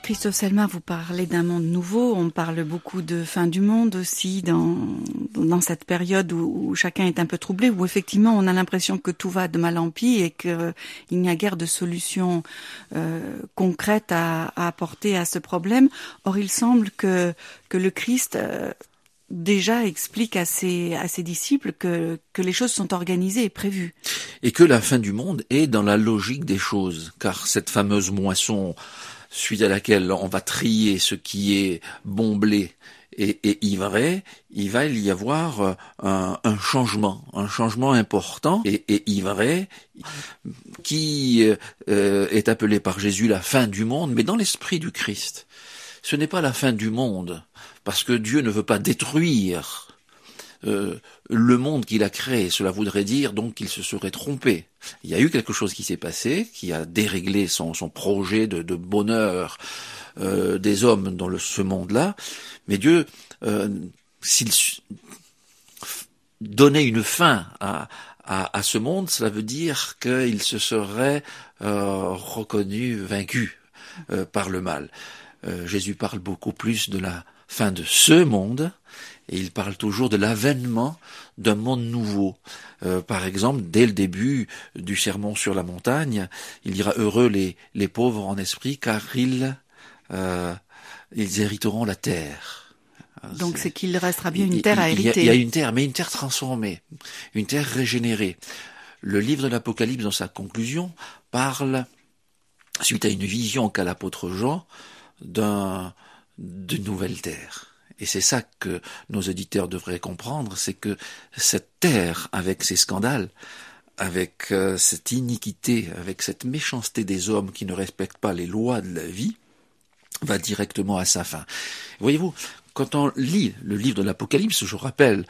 Christophe Selma, vous parlez d'un monde nouveau, on parle beaucoup de fin du monde aussi dans cette période où chacun est un peu troublé, où effectivement on a l'impression que tout va de mal en pis et qu'il n'y a guère de solution concrète à apporter à ce problème. Or il semble que le Christ déjà explique à ses disciples que les choses sont organisées et prévues. Et que la fin du monde est dans la logique des choses, car cette fameuse moisson suite à laquelle on va trier ce qui est bon blé et ivraie, il va y avoir un changement important et ivraie qui est appelé par Jésus la fin du monde, mais dans l'esprit du Christ. Ce n'est pas la fin du monde, parce que Dieu ne veut pas détruire le monde qu'il a créé. Cela voudrait dire donc qu'il se serait trompé. Il y a eu quelque chose qui s'est passé, qui a déréglé son projet de bonheur des hommes dans ce monde-là, mais Dieu, s'il donnait une fin à ce monde, cela veut dire qu'il se serait reconnu vaincu par le mal. Jésus parle beaucoup plus de la fin de ce monde, et il parle toujours de l'avènement d'un monde nouveau. Par exemple, dès le début du sermon sur la montagne, il dira « Heureux les pauvres en esprit, car ils hériteront la terre ». Donc c'est qu'il restera bien une terre à hériter. Il y a une terre, mais une terre transformée, une terre régénérée. Le livre de l'Apocalypse, dans sa conclusion, parle, suite à une vision qu'a l'apôtre Jean, d'une nouvelle terre. Et c'est ça que nos auditeurs devraient comprendre, c'est que cette terre, avec ses scandales, avec cette iniquité, avec cette méchanceté des hommes qui ne respectent pas les lois de la vie, va directement à sa fin. Voyez-vous, quand on lit le livre de l'Apocalypse, je rappelle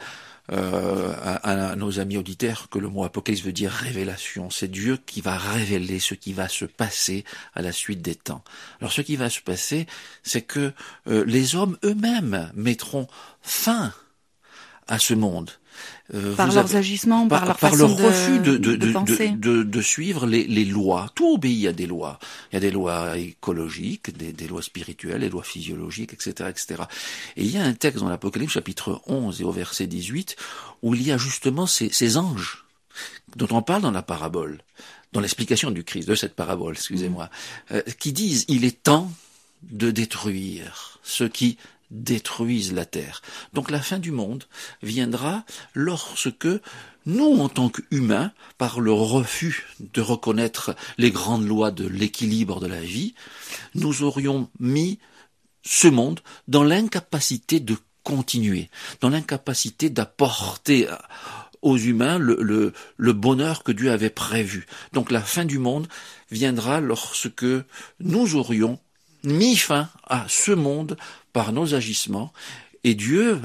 à nos amis auditeurs que le mot Apocalypse veut dire révélation. C'est Dieu qui va révéler ce qui va se passer à la suite des temps. Alors ce qui va se passer, c'est que les hommes eux-mêmes mettront fin à ce monde. Par leurs agissements, par leur façon leur refus de penser. de suivre les lois. Tout obéit à des lois. Il y a des lois écologiques, des lois spirituelles, des lois physiologiques, etc., etc. Et il y a un texte dans l'Apocalypse, chapitre 11 et au verset 18, où il y a justement ces anges dont on parle dans la parabole, dans l'explication du Christ, de cette parabole, excusez-moi, qui disent « Il est temps de détruire ceux qui détruisent la terre ». Donc la fin du monde viendra lorsque nous, en tant qu'humains, par le refus de reconnaître les grandes lois de l'équilibre de la vie, nous aurions mis ce monde dans l'incapacité de continuer, dans l'incapacité d'apporter aux humains le bonheur que Dieu avait prévu. Donc la fin du monde viendra lorsque nous aurions mis fin à ce monde par nos agissements, et Dieu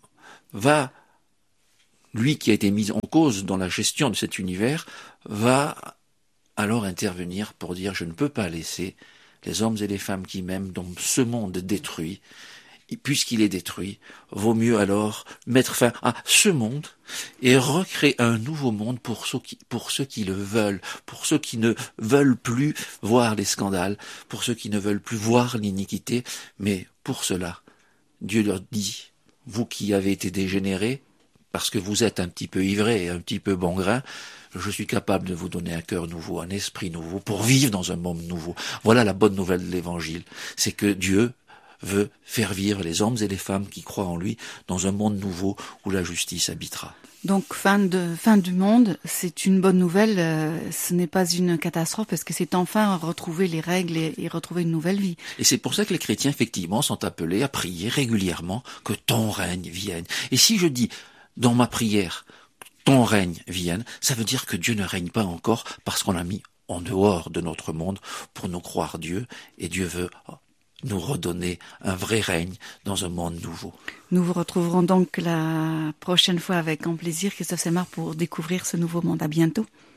va, lui qui a été mis en cause dans la gestion de cet univers, va alors intervenir pour dire « Je ne peux pas laisser les hommes et les femmes qui m'aiment dans ce monde détruit, et puisqu'il est détruit, vaut mieux alors mettre fin à ce monde et recréer un nouveau monde pour ceux qui le veulent, pour ceux qui ne veulent plus voir les scandales, pour ceux qui ne veulent plus voir l'iniquité, mais pour cela, Dieu leur dit, vous qui avez été dégénérés, parce que vous êtes un petit peu ivrés et un petit peu bon grain, je suis capable de vous donner un cœur nouveau, un esprit nouveau, pour vivre dans un monde nouveau. Voilà la bonne nouvelle de l'Évangile, c'est que Dieu veut faire vivre les hommes et les femmes qui croient en lui dans un monde nouveau où la justice habitera. Donc fin du monde, c'est une bonne nouvelle, ce n'est pas une catastrophe parce que c'est enfin retrouver les règles et retrouver une nouvelle vie. Et c'est pour ça que les chrétiens effectivement sont appelés à prier régulièrement que ton règne vienne. Et si je dis dans ma prière ton règne vienne, ça veut dire que Dieu ne règne pas encore parce qu'on l'a mis en dehors de notre monde pour nous croire Dieu, et Dieu veut nous redonner un vrai règne dans un monde nouveau. Nous vous retrouverons donc la prochaine fois avec grand plaisir, Christophe Selma, pour découvrir ce nouveau monde. À bientôt.